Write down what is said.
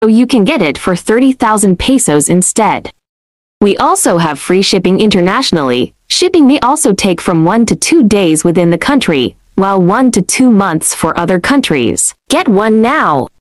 so you can get it for 30,000 pesos instead. We also have free shipping internationally. Shipping may also take from 1 to 2 days within the country, while 1 to 2 months for other countries. Get one now!